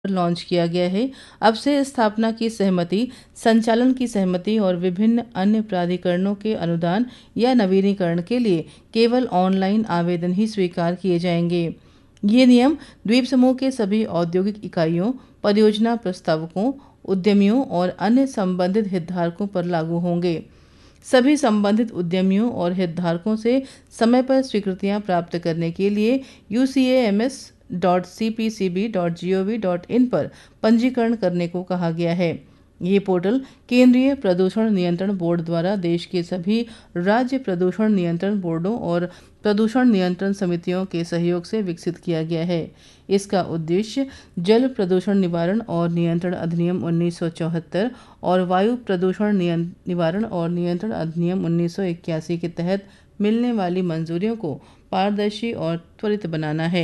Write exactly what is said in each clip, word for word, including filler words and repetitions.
Launch किया गया है। अब से स्थापना की सहमति, संचालन की सहमति और विभिन्न अन्य प्राधिकरणों के अनुदान या नवीनीकरण के लिए केवल ऑनलाइन आवेदन ही स्वीकार किए जाएंगे। ये नियम द्वीप समूह के सभी औद्योगिक इकाइयों, परियोजना प्रस्तावकों, उद्यमियों और अन्य संबंधित हितधारकों पर लागू होंगे। सभी संबंधित उद्यमियों और हितधारकों से समय पर स्वीकृतियां प्राप्त करने के लिए you see A M S dot C P C B dot G O V dot in पर पंजीकरण करने को कहा गया है। ये पोर्टल केंद्रीय प्रदूषण नियंत्रण बोर्ड द्वारा देश के सभी राज्य प्रदूषण नियंत्रण बोर्डों और प्रदूषण नियंत्रण समितियों के सहयोग से विकसित किया गया है। इसका उद्देश्य जल प्रदूषण निवारण और नियंत्रण अधिनियम उन्नीस सौ चौहत्तर और वायु प्रदूषण निवारण और नियंत्रण अधिनियम उन्नीस सौ इक्यासी के तहत मिलने वाली मंजूरियों को पारदर्शी और त्वरित बनाना है।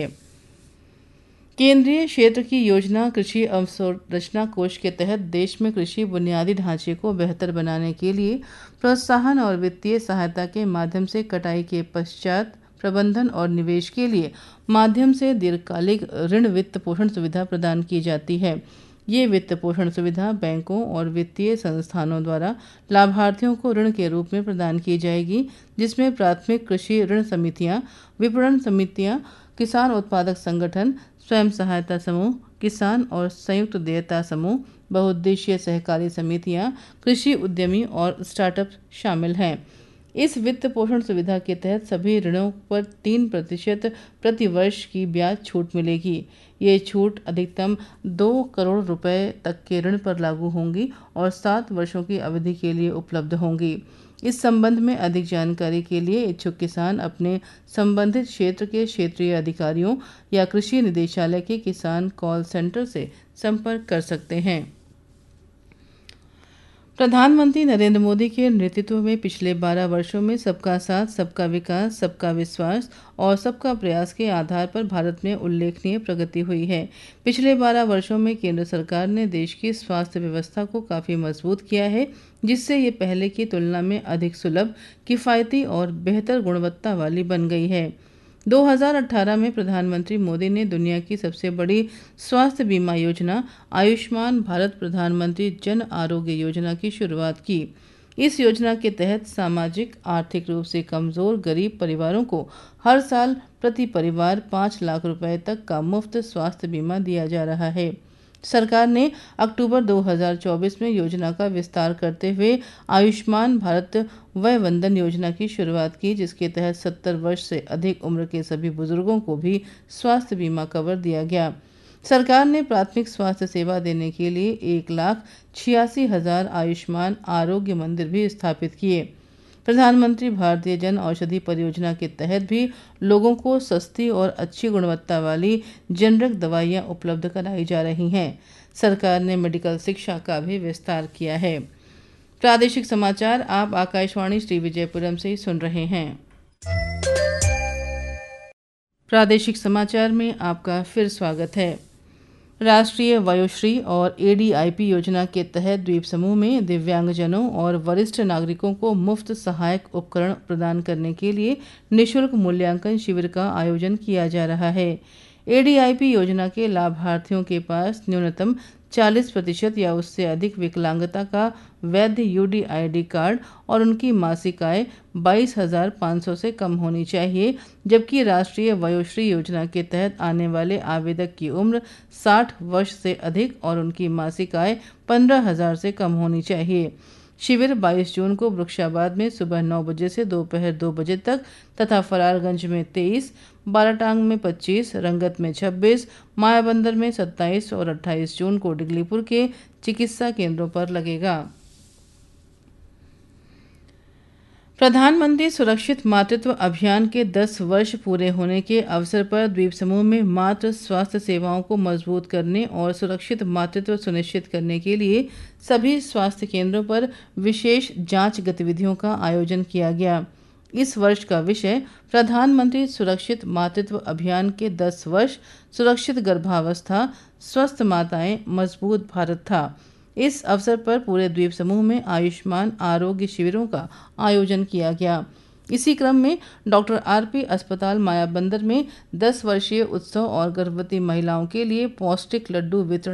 केंद्रीय क्षेत्र की योजना कृषि अवसंरचना कोष के तहत देश में कृषि बुनियादी ढांचे को बेहतर बनाने के लिए प्रोत्साहन और वित्तीय सहायता के माध्यम से कटाई के पश्चात प्रबंधन और निवेश के लिए माध्यम से दीर्घकालिक ऋण वित्त पोषण सुविधा प्रदान की जाती है। ये वित्त पोषण सुविधा बैंकों और वित्तीय संस्थानों द्वारा लाभार्थियों को ऋण के रूप में प्रदान की जाएगी, जिसमें प्राथमिक कृषि ऋण समितियां, विपणन समितियां, किसान उत्पादक संगठन, स्वयं सहायता समूह, किसान और संयुक्त देयता समूह, बहुउद्देशीय सहकारी समितियां, कृषि उद्यमी और स्टार्टअप शामिल हैं। इस वित्त पोषण सुविधा के तहत सभी ऋणों पर तीन प्रतिशत प्रति वर्ष की ब्याज छूट मिलेगी। ये छूट अधिकतम दो करोड़ रुपए तक के ऋण पर लागू होंगी और सात वर्षों की अवधि के लिए उपलब्ध होंगी। इस संबंध में अधिक जानकारी के लिए इच्छुक किसान अपने संबंधित क्षेत्र के क्षेत्रीय अधिकारियों या कृषि निदेशालय के किसान कॉल सेंटर से संपर्क कर सकते हैं। प्रधानमंत्री नरेंद्र मोदी के नेतृत्व में पिछले बारह वर्षों में सबका साथ, सबका विकास, सबका विश्वास और सबका प्रयास के आधार पर भारत में उल्लेखनीय प्रगति हुई है। पिछले बारह वर्षों में केंद्र सरकार ने देश की स्वास्थ्य व्यवस्था को काफ़ी मजबूत किया है, जिससे ये पहले की तुलना में अधिक सुलभ, किफ़ायती और बेहतर गुणवत्ता वाली बन गई है। दो हज़ार अठारह में प्रधानमंत्री मोदी ने दुनिया की सबसे बड़ी स्वास्थ्य बीमा योजना आयुष्मान भारत प्रधानमंत्री जन आरोग्य योजना की शुरुआत की। इस योजना के तहत सामाजिक आर्थिक रूप से कमजोर गरीब परिवारों को हर साल प्रति परिवार पाँच लाख रुपए तक का मुफ्त स्वास्थ्य बीमा दिया जा रहा है। सरकार ने अक्टूबर दो हज़ार चौबीस में योजना का विस्तार करते हुए आयुष्मान भारत वय वंदन योजना की शुरुआत की, जिसके तहत सत्तर वर्ष से अधिक उम्र के सभी बुजुर्गों को भी स्वास्थ्य बीमा कवर दिया गया। सरकार ने प्राथमिक स्वास्थ्य सेवा देने के लिए एक लाख छियासी हजार आयुष्मान आरोग्य मंदिर भी स्थापित किए। प्रधानमंत्री भारतीय जन औषधि परियोजना के तहत भी लोगों को सस्ती और अच्छी गुणवत्ता वाली जेनरिक दवाइयां उपलब्ध कराई जा रही हैं। सरकार ने मेडिकल शिक्षा का भी विस्तार किया है। प्रादेशिक समाचार आप आकाशवाणी श्री विजयपुरम से सुन रहे हैं। प्रादेशिक समाचार में आपका फिर स्वागत है। राष्ट्रीय वयोश्री और ए डी आई पी योजना के तहत द्वीप समूह में दिव्यांगजनों और वरिष्ठ नागरिकों को मुफ्त सहायक उपकरण प्रदान करने के लिए निःशुल्क मूल्यांकन शिविर का आयोजन किया जा रहा है। ए डी आई पी योजना के लाभार्थियों के पास न्यूनतम चालीस प्रतिशत या उससे अधिक विकलांगता का वैध U D I D card और उनकी मासिक आय बाईस हजार पाँच सौ से कम होनी चाहिए, जबकि राष्ट्रीय वयोश्री योजना के तहत आने वाले आवेदक की उम्र साठ वर्ष से अधिक और उनकी मासिक आय पंद्रह हजार से कम होनी चाहिए। शिविर बाईस जून को वृक्षाबाद में सुबह नौ बजे से दोपहर दो बजे तक तथा फरारगंज में तेईस, बालाटांग में पच्चीस, रंगत में छब्बीस, मायाबंदर में सत्ताईस और अट्ठाईस जून को डिगलीपुर के चिकित्सा केंद्रों पर लगेगा। प्रधानमंत्री सुरक्षित मातृत्व अभियान के दस वर्ष पूरे होने के अवसर पर द्वीप समूह में मातृ स्वास्थ्य सेवाओं को मजबूत करने और सुरक्षित मातृत्व सुनिश्चित करने के लिए सभी स्वास्थ्य केंद्रों पर विशेष जांच गतिविधियों का आयोजन किया गया। इस वर्ष का विषय प्रधानमंत्री सुरक्षित मातृत्व अभियान के दस वर्ष सुरक्षित गर्भावस्था, स्वस्थ माताएं, मजबूत भारत था। इस अवसर पर पूरे द्वीप समूह में आयुष्मान आरोग्य शिविरों का आयोजन किया गया। इसी क्रम में डॉक्टर आर पी अस्पताल मायाबंदर में दस वर्षीय उत्सव और गर्भवती महिलाओं के लिए पौष्टिक लड्डू वितरण